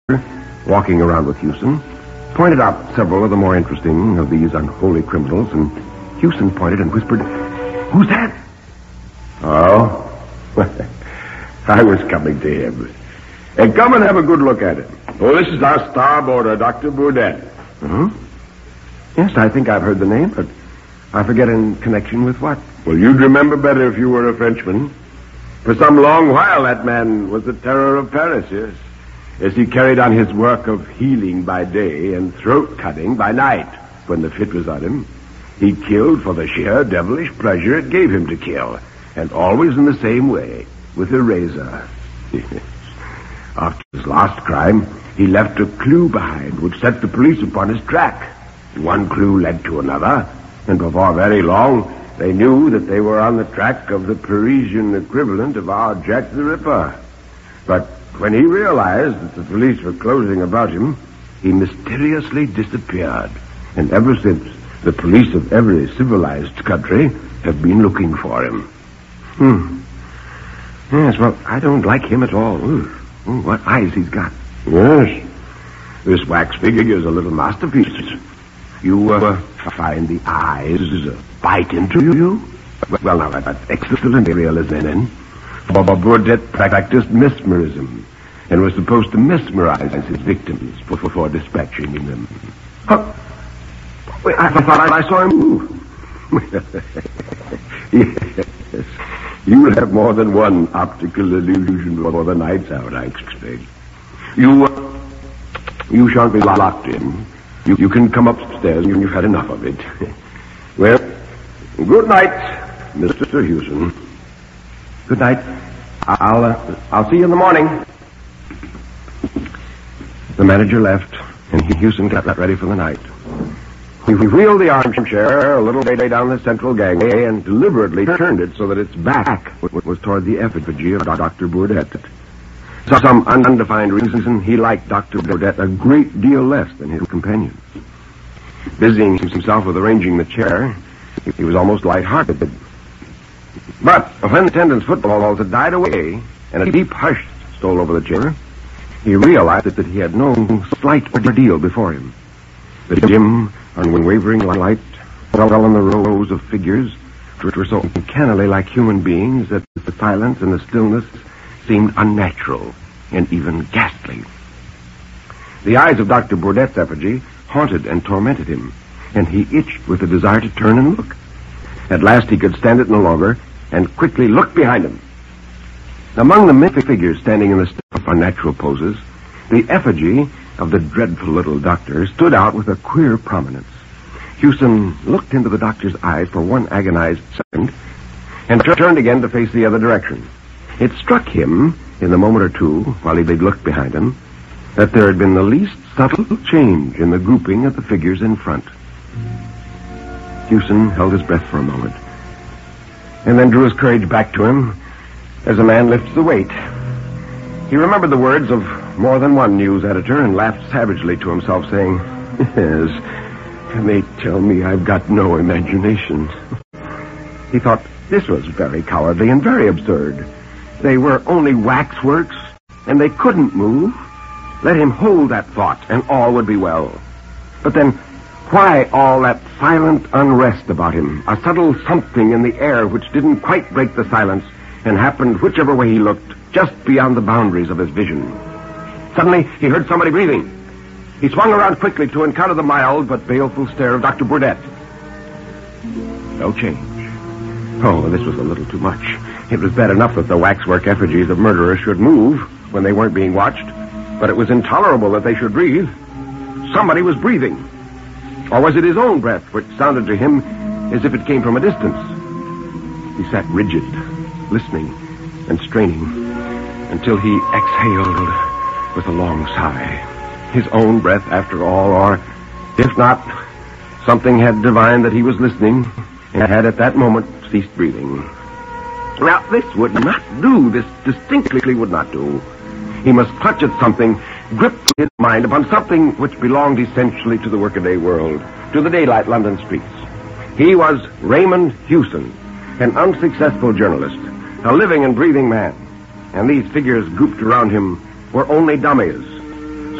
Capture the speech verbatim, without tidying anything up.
walking around with Hewson, pointed out several of the more interesting of these unholy criminals, and Hewson pointed and whispered, "Who's that?" "Oh, I was coming to him. Hey, come and have a good look at it. Oh, this is our starboarder, Doctor Burdett." Hmm? Yes, I think I've heard the name, but I forget in connection with what. Well, you'd remember better if you were a Frenchman. For some long while, that man was the terror of Paris, yes. As he carried on his work of healing by day and throat-cutting by night, when the fit was on him. He killed for the sheer devilish pleasure it gave him to kill, and always in the same way, with a razor. After his last crime, he left a clue behind, which set the police upon his track. One clue led to another, and before very long, they knew that they were on the track of the Parisian equivalent of our Jack the Ripper. But when he realized that the police were closing about him, he mysteriously disappeared. And ever since, the police of every civilized country have been looking for him. Hmm. Yes, well, I don't like him at all. Ooh, ooh, what eyes he's got. Yes. This wax figure is a little masterpiece. You uh, find the eyes uh, bite into you? Well, now, that's excellent realism. Bob Burdett practiced mesmerism and was supposed to mesmerize his victims before dispatching them. Huh. Wait, I, I thought I saw him move. Yes. You will have more than one optical illusion before the night's out, I expect. You, uh, you shan't be locked in. You, you can come upstairs when you've had enough of it. Well, good night, Mister Hewson. Good night. I'll, uh, I'll see you in the morning. The manager left, and Hewson got ready for the night. He wheeled the armchair a little way down the central gangway and deliberately turned it so that its back was toward the effigy of Doctor Burdett. For some undefined reason, he liked Doctor Burdett a great deal less than his companions. Busying himself with arranging the chair, he was almost lighthearted. But when the attendance footballs had died away and a deep hush stole over the chamber, he realized that he had no slight ordeal before him. The dim, unwavering light fell on the rows of figures, which were so uncannily like human beings that the silence and the stillness seemed unnatural and even ghastly. The eyes of Doctor Burdett's effigy haunted and tormented him, and he itched with a desire to turn and look. At last he could stand it no longer, and quickly looked behind him. Among the many figures standing in the stiff, unnatural poses, the effigy of the dreadful little doctor stood out with a queer prominence. Hewson looked into the doctor's eyes for one agonized second, and turned again to face the other direction. It struck him, in the moment or two, while he looked behind him, that there had been the least subtle change in the grouping of the figures in front. Hewson held his breath for a moment, and then drew his courage back to him as a man lifts the weight. He remembered the words of more than one news editor and laughed savagely to himself, saying, "Yes, and they tell me I've got no imagination." He thought this was very cowardly and very absurd. They were only waxworks, and they couldn't move. Let him hold that thought, and all would be well. But then, why all that silent unrest about him? A subtle something in the air which didn't quite break the silence and happened whichever way he looked, just beyond the boundaries of his vision. Suddenly, he heard somebody breathing. He swung around quickly to encounter the mild but baleful stare of Doctor Burdett. No change. Oh, this was a little too much. It was bad enough that the waxwork effigies of murderers should move when they weren't being watched, but it was intolerable that they should breathe. Somebody was breathing. Or was it his own breath, which sounded to him as if it came from a distance? He sat rigid, listening and straining, until he exhaled with a long sigh. His own breath, after all, or, if not, something had divined that he was listening, and had at that moment ceased breathing. Now, this would not do. This distinctly would not do. He must clutch at something, grip his mind upon something which belonged essentially to the workaday world, to the daylight London streets. He was Raymond Hewson, an unsuccessful journalist, a living and breathing man, and these figures grouped around him were only dummies.